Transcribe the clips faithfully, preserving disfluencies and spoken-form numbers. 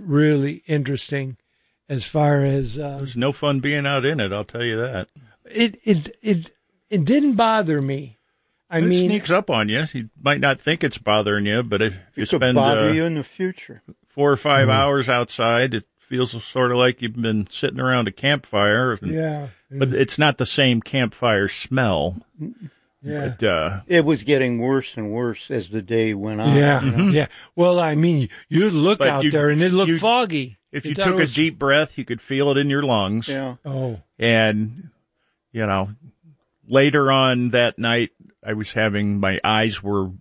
really interesting as far as... Uh, There's no fun being out in it, I'll tell you that. It it it it didn't bother me. I it mean... It sneaks up on you. You might not think it's bothering you, but if you it could spend... bother uh, you in the future. Four or five Mm-hmm. hours outside, it feels sort of like you've been sitting around a campfire. And, yeah. But it's not the same campfire smell. Yeah. But, uh, it was getting worse and worse as the day went on. Yeah, you know? mm-hmm. yeah. Well, I mean, you'd look But out you- there and it looked you- foggy. if You you thought took it was- a deep breath, you could feel it in your lungs. Yeah. Oh. And, you know, later on that night, I was having, my eyes were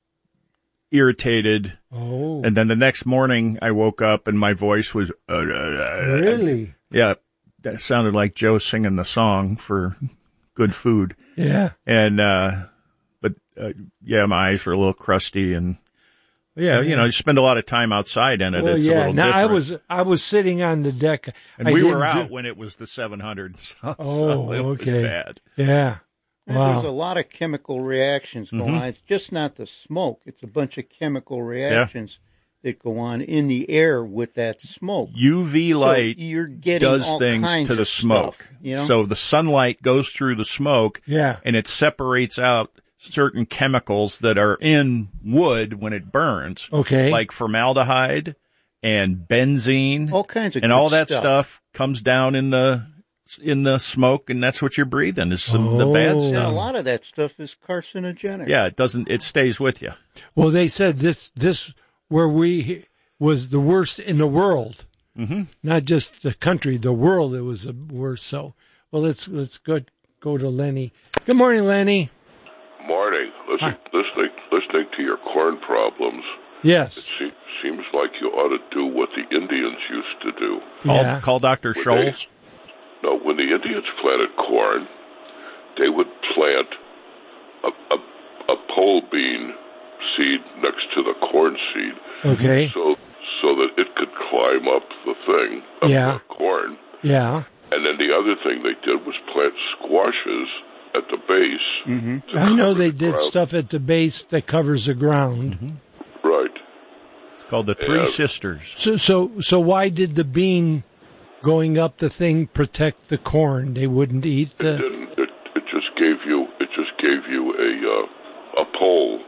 irritated. Oh. And then the next morning, I woke up and my voice was... Uh, uh, Really? Yeah, that sounded like Joe singing the song for good food. Yeah. And, uh, but, uh, yeah, my eyes were a little crusty and, yeah, you know, you spend a lot of time outside in it. Well, it's a yeah. little Now, different. I was I was sitting on the deck. and I we were didn't out do- when it was the seven hundred. So, Oh, so it was okay. bad. Yeah. And Wow. there's a lot of chemical reactions going Mm-hmm. on. It's just not the smoke. It's a bunch of chemical reactions that go on in the air with that smoke. U V light so you're getting does all things kinds to the of smoke. stuff, you know? So the sunlight goes through the smoke Yeah. and it separates out certain chemicals that are in wood when it burns. Okay. Like formaldehyde and benzene. all kinds of and good all that stuff. stuff comes down in the in the smoke, and that's what you're breathing is some the bad Oh. And a stuff. lot of that stuff is carcinogenic. Yeah, it doesn't. It stays with you. Well, they said this this where we was the worst in the world. Mm-hmm. Not just the country, the world. It was the worst. So, well, let's let's go go to Lenny. Good morning, Lenny. Morning. Listen, listening, listening to your corn problems, Yes. se- seems like you ought to do what the Indians used to do. Call, Yeah. call Doctor Would Scholes. No, when the Indians planted corn, they would plant a, a, a pole bean seed next to the corn seed, Okay. so so that it could climb up the thing of Yeah. the corn. Yeah. And then the other thing they did was plant squashes at the base. Mm-hmm. to I know cover they the did ground. stuff at the base that covers the ground. Right. It's called the Three Yeah. Sisters. So so so why did the bean going up the thing protect the corn? They wouldn't eat It the. didn't. It, it just gave you. It just gave you a uh, a pole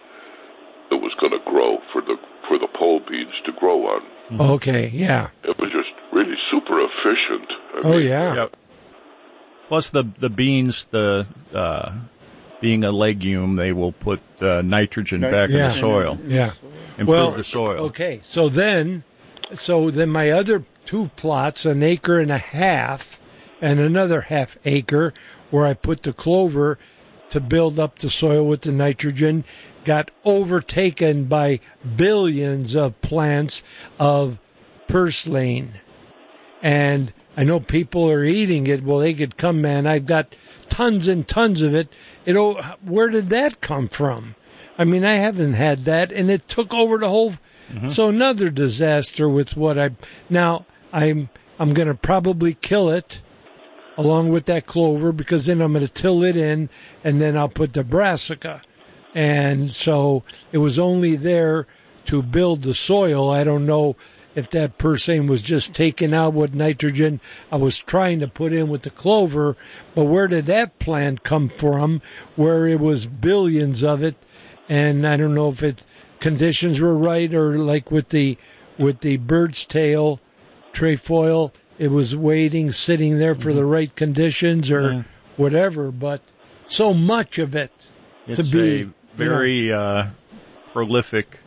that was going to grow for the for the pole beans to grow on. Okay. Yeah. It was just really super efficient. I Oh mean, yeah. Yep. Plus the the beans, the uh, being a legume, they will put uh, nitrogen back in Yeah. the soil, Yeah. improve Well, the soil. Okay, so then, so then my other two plots, an acre and a half, and another half acre, where I put the clover to build up the soil with the nitrogen, got overtaken by billions of plants of purslane. And I know people are eating it. Well, they could come, man. I've got tons and tons of it. You know, where did that come from? I mean, I haven't had that, and it took over the whole. Mm-hmm. So another disaster with what I now I'm I'm going to probably kill it along with that clover, because then I'm going to till it in, and then I'll put the brassica. And so it was only there to build the soil. I don't know if that purslane was just taken out with nitrogen I was trying to put in with the clover, but where did that plant come from, where it was billions of it? And I don't know if it conditions were right, or like with the with the bird's tail trefoil, it was waiting, sitting there for the right conditions or Yeah. whatever. But so much of it It's to be a very uh, prolific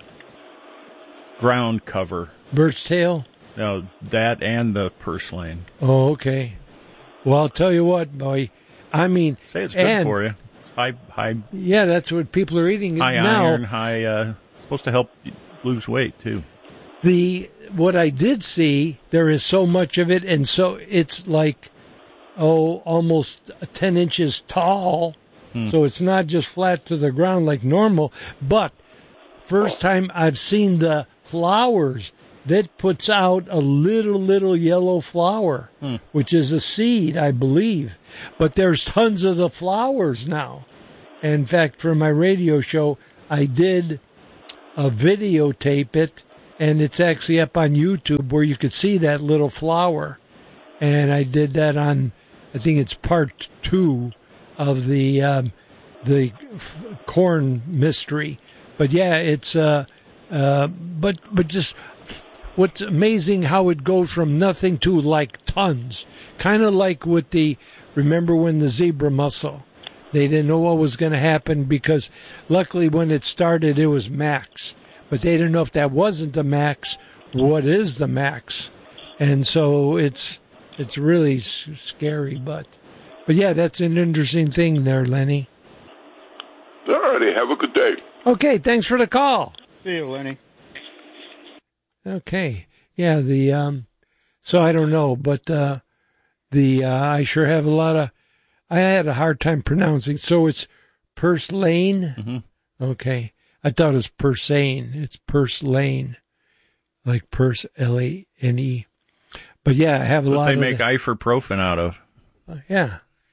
ground cover. bird's tail. Now that and the purslane. Oh, okay. Well, I'll tell you what, boy. I mean, Say it's good and, for you. It's high, high, Yeah, that's what people are eating it high now. iron, high. Uh, supposed to help you lose weight too. The what I did see, there is so much of it, and so it's like oh, almost ten inches tall. Hmm. So it's not just flat to the ground like normal. But first time I've seen the flowers, that puts out a little little yellow flower, Hmm. which is a seed, I believe. But there's tons of the flowers now. In fact, for my radio show, I did a videotape it, and it's actually up on YouTube where you could see that little flower. And I did that on, I think it's part two of the um, the f- corn mystery. But yeah, it's uh, uh, but but just what's amazing how it goes from nothing to like tons, kind of like with the remember when the zebra mussel. They didn't know what was going to happen because luckily when it started, it was max. But they didn't know if that wasn't the max, what is the max? And so it's it's really s- scary. But, but yeah, that's an interesting thing there, Lenny. All righty. Have a good day. Okay, thanks for the call. See you, Lenny. Okay. Yeah, the, um, so I don't know, but uh, the, uh, I sure have a lot of, I had a hard time pronouncing. So it's purslane. Mm-hmm. Okay. I thought it was purslane. It's purslane, like purse, L A N E. But yeah, I have a what lot they of. make the, ibuprofen out of. uh, yeah.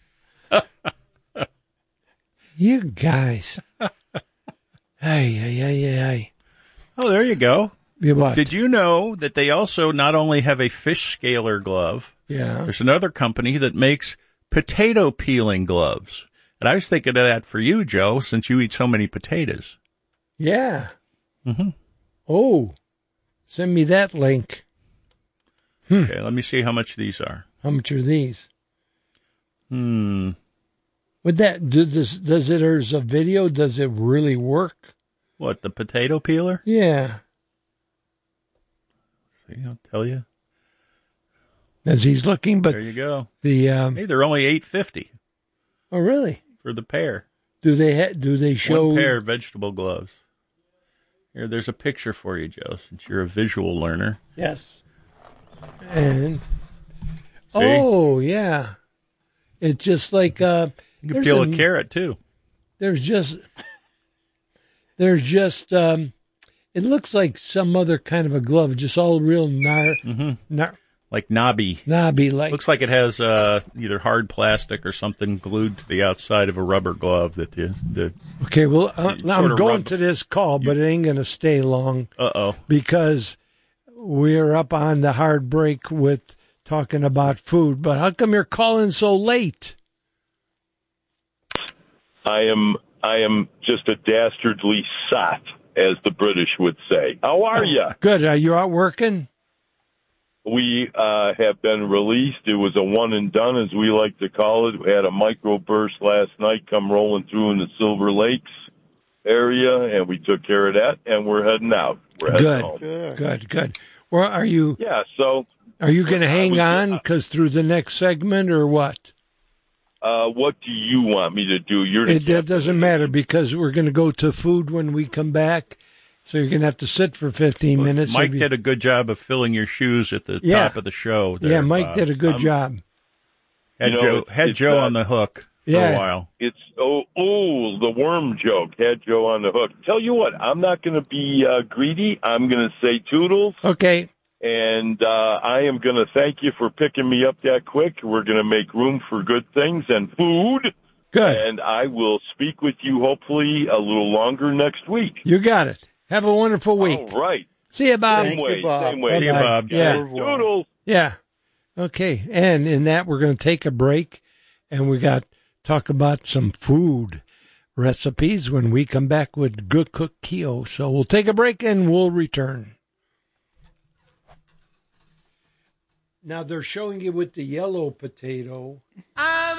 You guys. Hey, hey, hey, hey. Oh, there you go. You what? Did you know that they also not only have a fish scaler glove, Yeah. there's another company that makes potato peeling gloves. And I was thinking of that for you, Joe, since you eat so many potatoes. Yeah. Mm-hmm. Oh, send me that link. Hmm. Okay, let me see how much these are. How much are these? Hmm. Would that do this? Does it? Or is a video? Does it really work? What, the potato peeler? Yeah. See, I'll tell you. As he's looking, but There you go. the um. Hey, they're only eight fifty Oh, really? for the pair. Do they? Ha- do they show? One pair of vegetable gloves. Here, there's a picture for you, Joe, since you're a visual learner. Yes. And oh yeah, it's just like uh. You can peel a carrot too. There's just there's just um. It looks like some other kind of a glove, just all real nar, Mm-hmm. nar Like knobby. knobby like. Looks like it has uh, either hard plastic or something glued to the outside of a rubber glove that you. The, Okay, well, uh, sort I'm of going rub- to this call, but it ain't going to stay long uh-oh. because we're up on the hard break with talking about food. But how come you're calling so late? I am I am just a dastardly sot, as the British would say. How are you? Good. Are you out working? We uh, have been released. It was a one and done, as we like to call it. We had a microburst last night come rolling through in the Silver Lakes area, and we took care of that, and we're heading out. We're heading Good. home. Good. Good, good. Well, are you Yeah, so are you going to hang was- on because through the next segment or what? uh, what do you want me to do? You're the It that doesn't matter because we're going to go to food when we come back. So you're going to have to sit for fifteen minutes. Mike Maybe- did a good job of filling your shoes at the Yeah. top of the show. There, Yeah, Mike Bob. did a good I'm- job. Had You know, Joe, it's- had it's, Joe uh, on the hook for Yeah. a while. It's oh oh the worm joke had Joe on the hook. Tell you what, I'm not going to be uh, greedy. I'm going to say toodles, Okay. and uh, I am going to thank you for picking me up that quick. We're going to make room for good things and food, Good. and I will speak with you hopefully a little longer next week. You got it. Have a wonderful week. All right, See you, Bob. Thank same you, way, Bob. same way. See you, Bye-bye. Bob. Yeah. Au revoir. Toodles. Yeah. Okay. And in that, we're going to take a break, and we got talk about some food recipes when we come back with Good Cook Keo. So we'll take a break and we'll return. Now they're showing you with the yellow potato.